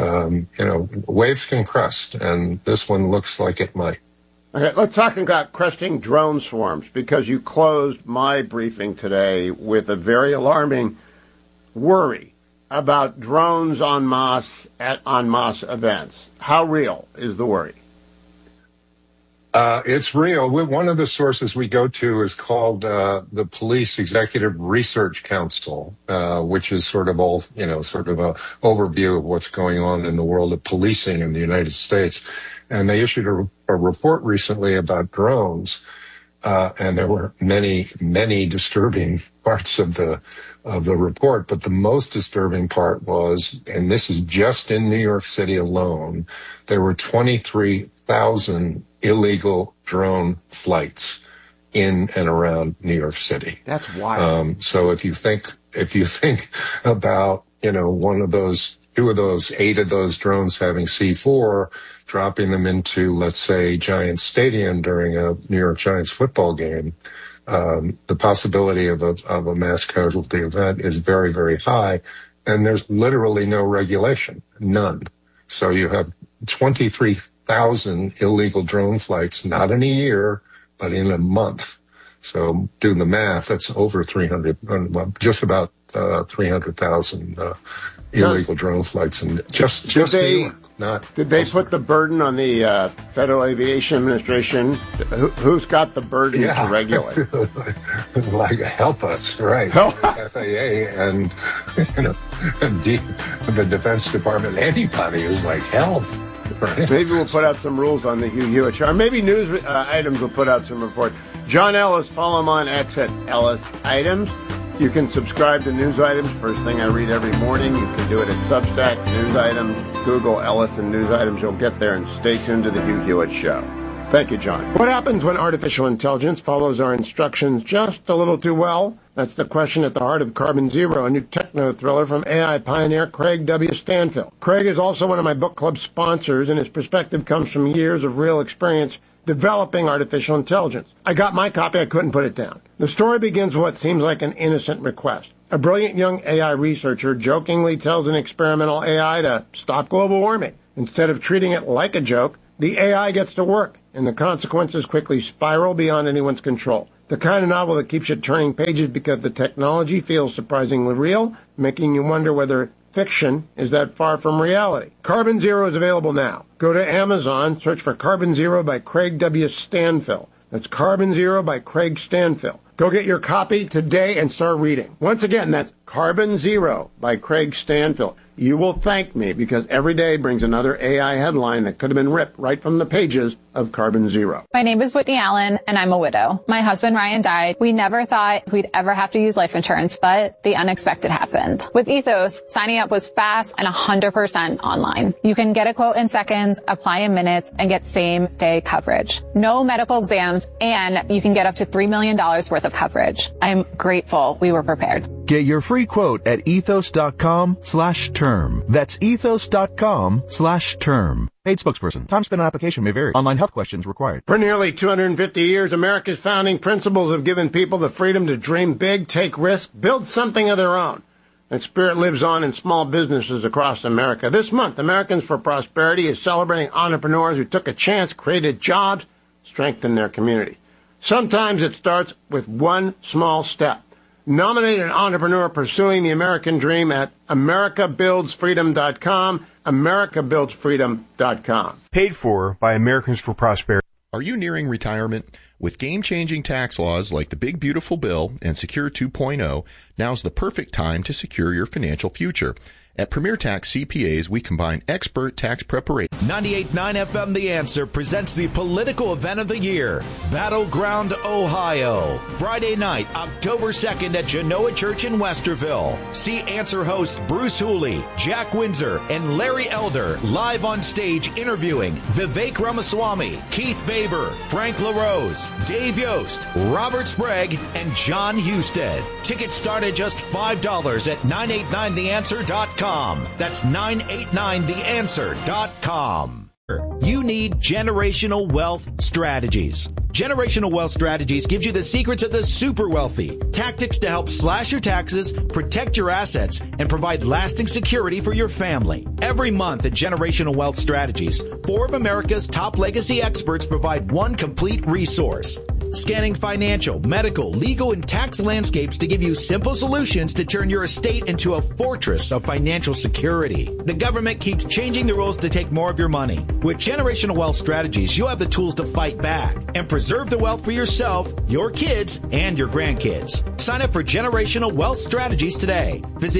Waves can crest, and this one looks like it might. Okay, let's talk about cresting drone swarms, because you closed my briefing today with a very alarming worry about drones en masse at en masse events. How real is the worry? It's real. One of the sources we go to is called the Police Executive Research Council, which is sort of a overview of what's going on in the world of policing in the United States. And they issued a report recently about drones, and there were many, many disturbing parts of the report. But the most disturbing part was, and this is just in New York City alone, there were 23,000 illegal drone flights in and around New York City. That's wild. So if you think about, one of those, 2 of those, 8 of those drones having C4, dropping them into, let's say, Giants Stadium during a New York Giants football game, the possibility of a mass casualty event is very, very high. And there's literally no regulation, none. So you have 23,000 illegal drone flights, not in a year, but in a month. So doing the math, that's over 300, just about 300,000 illegal drone flights, and just New York. Did they put the burden on the Federal Aviation Administration? Who's got the burden to regulate? Help us, right? FAA and the Defense Department. Anybody is like help. Right? Maybe we'll put out some rules on the Hugh Hewitt show, or maybe news items will put out some report. John Ellis, follow him on X at Ellis Items. You can subscribe to News Items, first thing I read every morning. You can do it at Substack, News Items, Google Ellis and News Items. You'll get there, and stay tuned to the Hugh Hewitt Show. Thank you, John. What happens when artificial intelligence follows our instructions just a little too well? That's the question at the heart of Carbon Zero, a new techno thriller from AI pioneer Craig W. Stanfill. Craig is also one of my book club sponsors, and his perspective comes from years of real experience developing artificial intelligence. I got my copy, I couldn't put it down. The story begins with what seems like an innocent request. A brilliant young AI researcher jokingly tells an experimental AI to stop global warming. Instead of treating it like a joke, the AI gets to work, and the consequences quickly spiral beyond anyone's control. The kind of novel that keeps you turning pages because the technology feels surprisingly real, making you wonder whether fiction is that far from reality. Carbon Zero is available now. Go to Amazon, search for Carbon Zero by Craig W. Stanfill. That's Carbon Zero by Craig Stanfill. Go get your copy today and start reading. Once again, that's Carbon Zero by Craig Stanfill. You will thank me because every day brings another AI headline that could have been ripped right from the pages of Carbon Zero. My name is Whitney Allen, and I'm a widow. My husband, Ryan, died. We never thought we'd ever have to use life insurance, but the unexpected happened. With Ethos, signing up was fast and 100% online. You can get a quote in seconds, apply in minutes, and get same-day coverage. No medical exams, and you can get up to $3 million worth of coverage. I'm grateful we were prepared. Get your free quote at ethos.com/term. That's ethos.com/term. Paid spokesperson. Time spent on application may vary. Online health questions required. For nearly 250 years, America's founding principles have given people the freedom to dream big, take risks, build something of their own. That spirit lives on in small businesses across America. This month, Americans for Prosperity is celebrating entrepreneurs who took a chance, created jobs, strengthened their community. Sometimes it starts with one small step. Nominate an entrepreneur pursuing the American dream at americabuildsfreedom.com, americabuildsfreedom.com. Paid for by Americans for Prosperity. Are you nearing retirement? With game-changing tax laws like the Big Beautiful Bill and Secure 2.0, now's the perfect time to secure your financial future. At Premier Tax CPAs, we combine expert tax preparation. 98.9 FM The Answer presents the political event of the year, Battleground, Ohio. Friday night, October 2nd at Genoa Church in Westerville. See Answer hosts Bruce Hooley, Jack Windsor, and Larry Elder live on stage interviewing Vivek Ramaswamy, Keith Baber, Frank LaRose, Dave Yost, Robert Sprague, and John Husted. Tickets start at just $5 at 989theanswer.com. That's 989theanswer.com. You need Generational Wealth Strategies. Generational Wealth Strategies gives you the secrets of the super wealthy, tactics to help slash your taxes, protect your assets, and provide lasting security for your family. Every month at Generational Wealth Strategies, 4 of America's top legacy experts provide one complete resource, scanning financial, medical, legal, and tax landscapes to give you simple solutions to turn your estate into a fortress of financial security. The government keeps changing the rules to take more of your money. With Generational Wealth Strategies, you'll have the tools to fight back and preserve the wealth for yourself, your kids, and your grandkids. Sign up for Generational Wealth Strategies today. Visit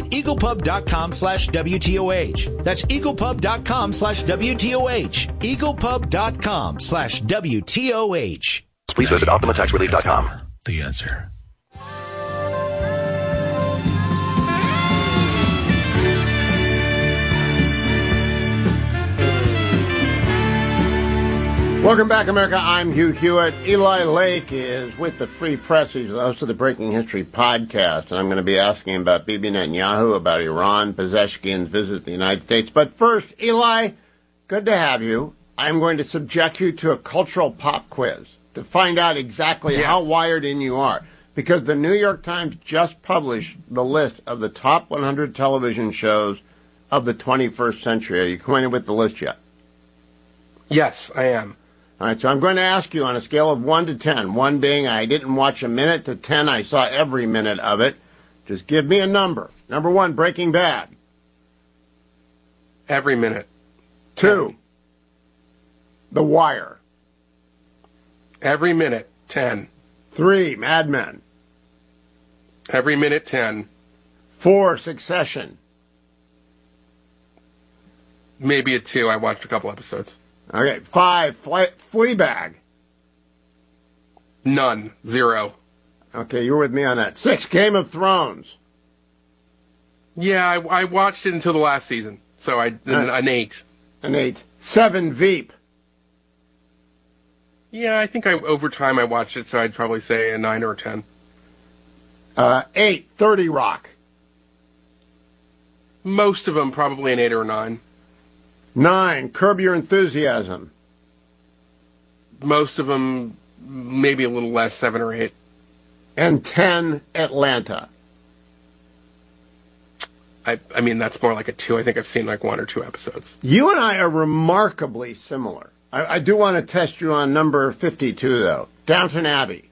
eaglepub.com/WTOH. That's eaglepub.com/WTOH. eaglepub.com/WTOH. Please visit OptimaTaxRelief.com. The Answer. Welcome back, America. I'm Hugh Hewitt. Eli Lake is with the Free Press. He's the host of the Breaking History podcast, and I'm going to be asking about Bibi Netanyahu, about Iran, Pezeshkian's visit to the United States. But first, Eli, good to have you. I'm going to subject you to a cultural pop quiz to find out exactly how wired in you are. Because the New York Times just published the list of the top 100 television shows of the 21st century. Are you acquainted with the list yet? Yes, I am. All right, so I'm going to ask you on a scale of 1 to 10, 1 being I didn't watch a minute, to 10 I saw every minute of it. Just give me a number. Number 1, Breaking Bad. Every minute. 2, The Wire. Every minute, 10. 3, Mad Men. Every minute, 10. 4, Succession. Maybe a 2. I watched a couple episodes. Okay, 5, Fleabag. None. 0. Okay, you're with me on that. 6, Game of Thrones. Yeah, I watched it until the last season, so an 8. An 8. 7, Veep. Yeah, I think over time I watched it, so I'd probably say a 9 or a 10. 8, 30 Rock. Most of them probably an 8 or a 9. 9, Curb Your Enthusiasm. Most of them maybe a little less, 7 or 8. And 10, Atlanta. I mean, that's more like a 2. I think I've seen like 1 or 2 episodes. You and I are remarkably similar. I do want to test you on number 52, though. Downton Abbey.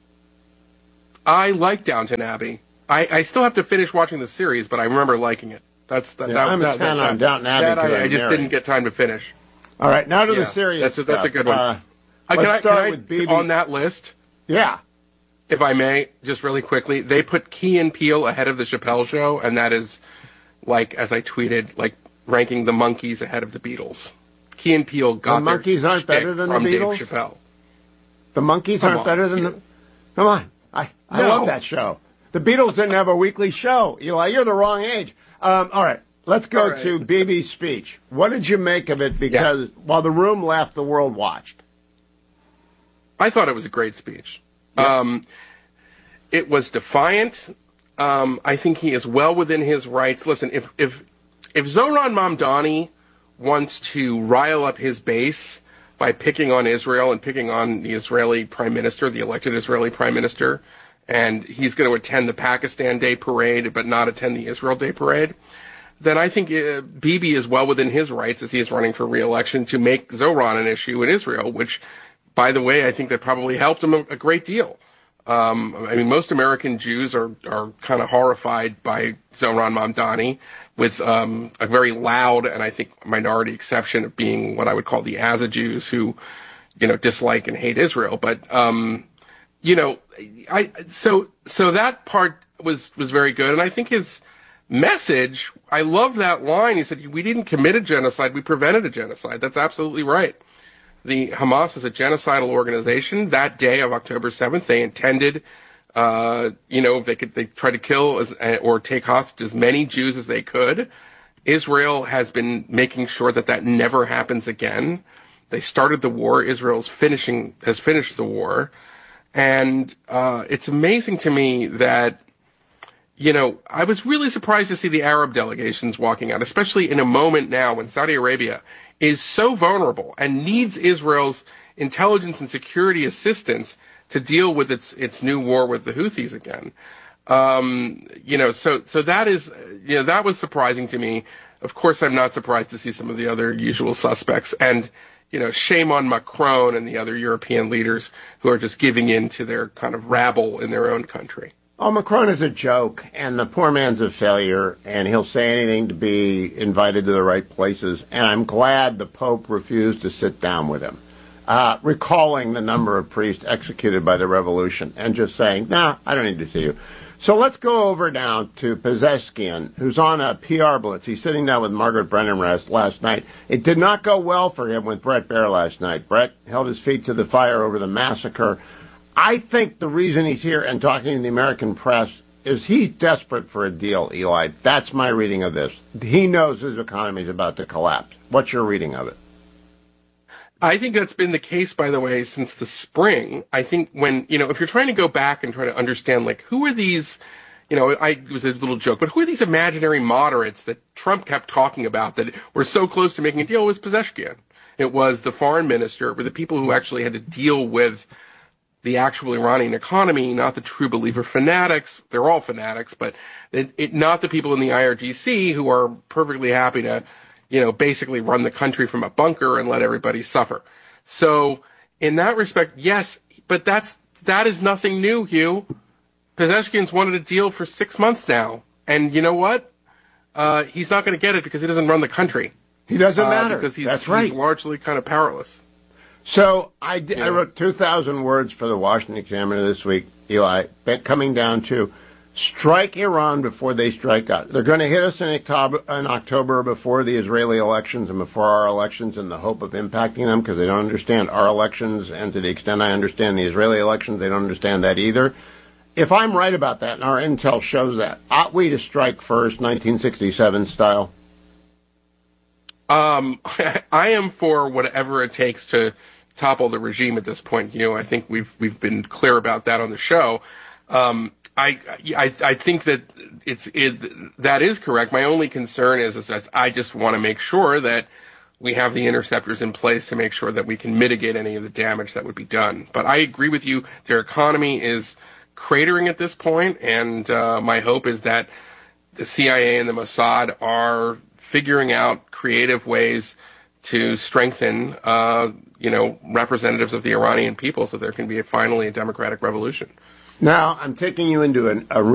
I like Downton Abbey. I still have to finish watching the series, but I remember liking it. I'm a 10 on Downton Abbey. I just didn't get time to finish. All right, now to the serious stuff. That's a good one. Let's start with BB. On that list? Yeah. If I may, just really quickly, they put Key and Peele ahead of the Chappelle Show, and that is, like, as I tweeted, like ranking the Monkees ahead of the Beatles. Key and Peele got the Monkees aren't better than the Beatles. Dave Chappelle. The Monkees aren't better than the. Come on, I love that show. The Beatles didn't have a weekly show. Eli, you're the wrong age. All right, let's go to BB's speech. What did you make of it? Because while the room laughed, the world watched. I thought it was a great speech. Yeah. It was defiant. I think he is well within his rights. Listen, if Zohran Mamdani wants to rile up his base by picking on Israel and picking on the Israeli prime minister, the elected Israeli prime minister, and he's going to attend the Pakistan Day Parade but not attend the Israel Day Parade, then I think Bibi is well within his rights as he is running for re-election to make Zohran an issue in Israel, which, by the way, I think that probably helped him a great deal. I mean, most American Jews are kind of horrified by Zohran Mamdani, with a very loud and I think minority exception of being what I would call the Aza Jews who, dislike and hate Israel. But so that part was very good, and I think his message. I love that line. He said, "We didn't commit a genocide; we prevented a genocide." That's absolutely right. The Hamas is a genocidal organization. That day of October 7th, they intended, they tried to kill or take hostage as many Jews as they could. Israel has been making sure that never happens again. They started the war. Israel has finished the war. And, it's amazing to me that, I was really surprised to see the Arab delegations walking out, especially in a moment now when Saudi Arabia is so vulnerable and needs Israel's intelligence and security assistance to deal with its new war with the Houthis again. So that is, that was surprising to me. Of course, I'm not surprised to see some of the other usual suspects, and, shame on Macron and the other European leaders who are just giving in to their kind of rabble in their own country. Oh, Macron is a joke, and the poor man's a failure, and he'll say anything to be invited to the right places. And I'm glad the Pope refused to sit down with him, recalling the number of priests executed by the revolution and just saying, nah, I don't need to see you. So let's go over now to Pezeskian, who's on a PR blitz. He's sitting down with Margaret Brennan last night. It did not go well for him with Bret Baier last night. Bret held his feet to the fire over the massacre. I think the reason he's here and talking to the American press is he's desperate for a deal, Eli. That's my reading of this. He knows his economy is about to collapse. What's your reading of it? I think that's been the case, by the way, since the spring. I think when, if you're trying to go back and try to understand, like, who are these, it was a little joke, but who are these imaginary moderates that Trump kept talking about that were so close to making a deal? It was Pezeshkian. It was the foreign minister, it were the people who actually had to deal with the actual Iranian economy, not the true believer fanatics. They're all fanatics, but not the people in the IRGC who are perfectly happy to, basically run the country from a bunker and let everybody suffer. So in that respect, yes, but that is nothing new, Hugh. Pezeshkian's wanted a deal for 6 months now. And you know what? He's not going to get it because he doesn't run the country. He doesn't matter. Because That's right. He's largely kind of powerless. So I wrote 2,000 words for the Washington Examiner this week, Eli, coming down to strike Iran before they strike us. They're going to hit us in October before the Israeli elections and before our elections in the hope of impacting them because they don't understand our elections, and to the extent I understand the Israeli elections, they don't understand that either. If I'm right about that, and our intel shows that, ought we to strike first, 1967 style? I am for whatever it takes to topple the regime at this point. I think we've been clear about that on the show. I think that that is correct. My only concern is that I just want to make sure that we have the interceptors in place to make sure that we can mitigate any of the damage that would be done. But I agree with you. Their economy is cratering at this point, and my hope is that the CIA and the Mossad are figuring out creative ways to strengthen, representatives of the Iranian people so there can be finally a democratic revolution. Now, I'm taking you into a